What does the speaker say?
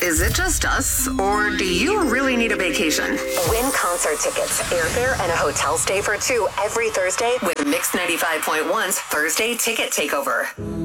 Is it just us, or do you really need a vacation? Win concert tickets, airfare, and a hotel stay for two every Thursday with Mix 95.1's Thursday Ticket Takeover.